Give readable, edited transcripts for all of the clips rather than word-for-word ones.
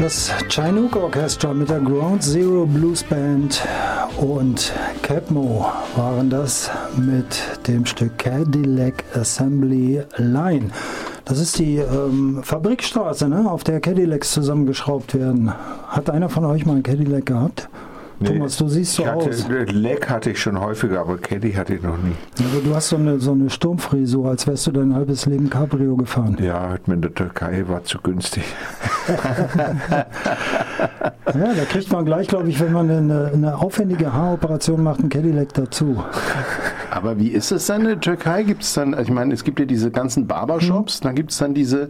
Das Chinook Orchestra mit der Ground Zero Blues Band und Capmo waren das mit dem Stück Cadillac Assembly Line. Das ist die Fabrikstraße, ne, auf der Cadillacs zusammengeschraubt werden. Hat einer von euch mal einen Cadillac gehabt? Nee, Thomas, du siehst so aus. Leck hatte ich schon häufiger, aber Caddy hatte ich noch nie. Ja, aber du hast so eine Sturmfrisur, als wärst du dein halbes Leben Cabrio gefahren. Ja, in der Türkei war zu günstig. Ja, da kriegt man gleich, glaube ich, wenn man eine aufwendige Haaroperation macht, einen Cadillac dazu. Aber wie ist es dann in der Türkei? Gibt es dann, ich meine, es gibt ja diese ganzen Barbershops, dann gibt es dann diese,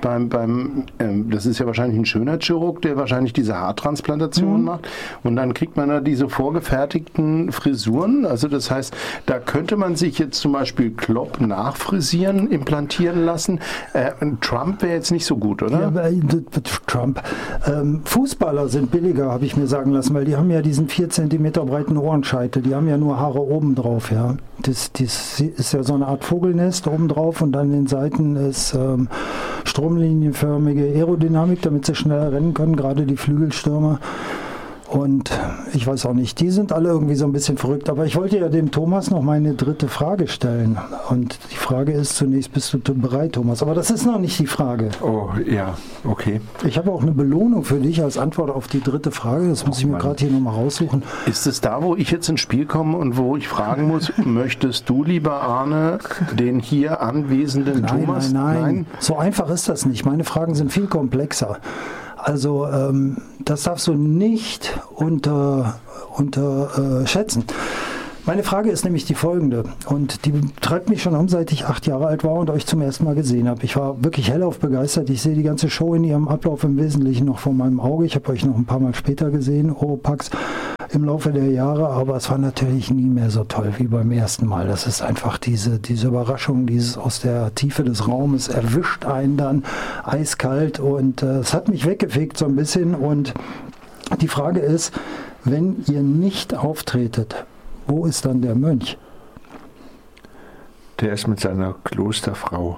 das ist ja wahrscheinlich ein Schönheitschirurg, der wahrscheinlich diese Haartransplantation macht, und dann kriegt man da diese vorgefertigten Frisuren, also das heißt, da könnte man sich jetzt zum Beispiel Klopp nachfrisieren, implantieren lassen. Trump wäre jetzt nicht so gut, oder? Ja, Trump. Fußballer sind billiger, habe ich mir sagen lassen, weil die haben ja diesen 4 cm breiten Ohrenscheitel, die haben ja nur Haare oben drauf, ja. Das ist ja so eine Art Vogelnest oben drauf und an den Seiten ist stromlinienförmige Aerodynamik, damit sie schneller rennen können, gerade die Flügelstürmer. Und ich weiß auch nicht, die sind alle irgendwie so ein bisschen verrückt. Aber ich wollte ja dem Thomas noch meine dritte Frage stellen. Und die Frage ist zunächst, bist du bereit, Thomas? Aber das ist noch nicht die Frage. Oh, ja, okay. Ich habe auch eine Belohnung für dich als Antwort auf die dritte Frage. Das muss ich mir gerade hier nochmal raussuchen. Ist es da, wo ich jetzt ins Spiel komme und wo ich fragen muss, möchtest du, lieber Arne, den hier anwesenden Thomas? Nein. So einfach ist das nicht. Meine Fragen sind viel komplexer. Also das darfst du nicht unterschätzen. Meine Frage ist nämlich die folgende, und die treibt mich schon um, seit ich 8 Jahre alt war und euch zum ersten Mal gesehen habe. Ich war wirklich hellauf begeistert. Ich sehe die ganze Show in ihrem Ablauf im Wesentlichen noch vor meinem Auge. Ich habe euch noch ein paar Mal später gesehen, Oropax, im Laufe der Jahre, aber es war natürlich nie mehr so toll wie beim ersten Mal. Das ist einfach diese Überraschung, dieses aus der Tiefe des Raumes erwischt einen dann eiskalt, und es hat mich weggefegt so ein bisschen. Und die Frage ist, wenn ihr nicht auftretet, wo ist dann der Mönch? Der ist mit seiner Klosterfrau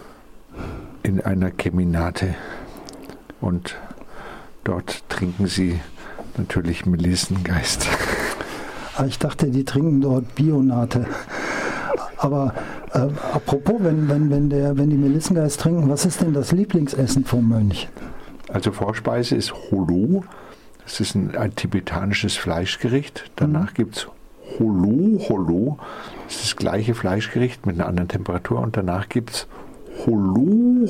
in einer Keminate, und dort trinken sie natürlich Melissengeist. Ich dachte, die trinken dort Bionate. Aber apropos, wenn die Melissengeist trinken, was ist denn das Lieblingsessen vom Mönch? Also Vorspeise ist Holo. Das ist ein tibetanisches Fleischgericht. Danach gibt es Holo. Das ist das gleiche Fleischgericht mit einer anderen Temperatur. Und danach gibt es Holo.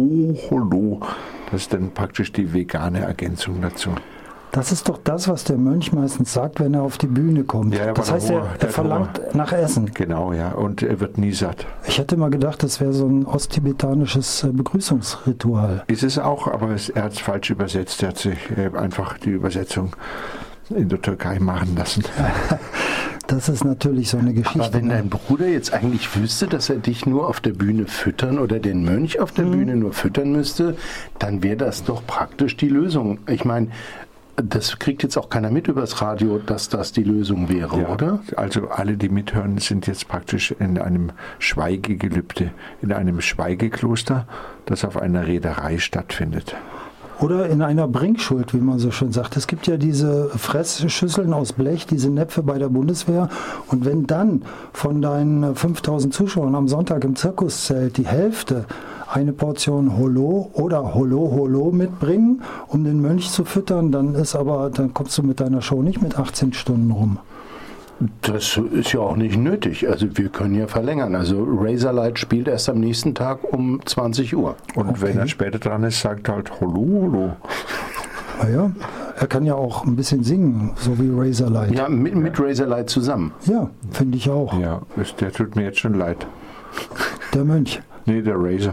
Das ist dann praktisch die vegane Ergänzung dazu. Das ist doch das, was der Mönch meistens sagt, wenn er auf die Bühne kommt. Ja, das heißt, er verlangt nach Essen. Genau, ja. Und er wird nie satt. Ich hätte mal gedacht, das wäre so ein osttibetanisches Begrüßungsritual. Ist es auch, aber er hat es falsch übersetzt. Er hat sich einfach die Übersetzung in der Türkei machen lassen. Das ist natürlich so eine Geschichte. Aber wenn dein Bruder jetzt eigentlich wüsste, dass er dich nur auf der Bühne füttern oder den Mönch auf der Bühne nur füttern müsste, dann wäre das doch praktisch die Lösung. Ich meine, das kriegt jetzt auch keiner mit übers Radio, dass das die Lösung wäre, ja, oder? Also alle, die mithören, sind jetzt praktisch in einem Schweigegelübde, in einem Schweigekloster, das auf einer Reederei stattfindet. Oder in einer Bringschuld, wie man so schön sagt. Es gibt ja diese Fressschüsseln aus Blech, diese Näpfe bei der Bundeswehr. Und wenn dann von deinen 5000 Zuschauern am Sonntag im Zirkuszelt die Hälfte eine Portion Holo oder Holo mitbringen, um den Mönch zu füttern, dann kommst du mit deiner Show nicht mit 18 Stunden rum. Das ist ja auch nicht nötig. Also wir können ja verlängern. Also Razorlight spielt erst am nächsten Tag um 20 Uhr. Und wenn er später dran ist, sagt er halt Holo. Naja, er kann ja auch ein bisschen singen, so wie Razorlight. Ja, mit Razorlight zusammen. Ja, finde ich auch. Ja, der tut mir jetzt schon leid. Der Mönch. Nee, der Razor.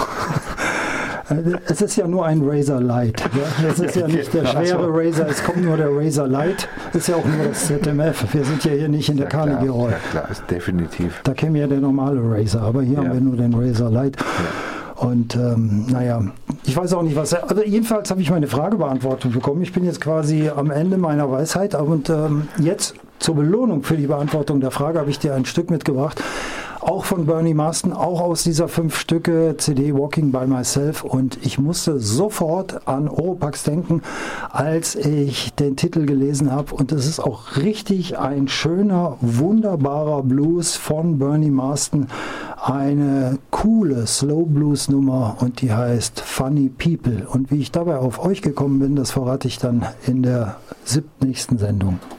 Es ist ja nur ein Razor Light. Ja? Das ist ja nicht der schwere Razor, es kommt nur der Razor Light. Das ist ja auch nur das ZMF. Wir sind ja hier nicht in der Carnegie Hall. Ja klar, ist definitiv. Da käme ja der normale Razor, aber hier haben wir nur den Razor Light. Ja. Und ich weiß auch nicht, was. Also jedenfalls habe ich meine Frage beantwortet bekommen. Ich bin jetzt quasi am Ende meiner Weisheit. Und jetzt zur Belohnung für die Beantwortung der Frage habe ich dir ein Stück mitgebracht. Auch von Bernie Marsden, auch aus dieser 5 Stücke CD Walking by Myself. Und ich musste sofort an Oropax denken, als ich den Titel gelesen habe. Und es ist auch richtig ein schöner, wunderbarer Blues von Bernie Marsden. Eine coole Slow Blues Nummer und die heißt Funny People. Und wie ich dabei auf euch gekommen bin, das verrate ich dann in der 7. Sendung.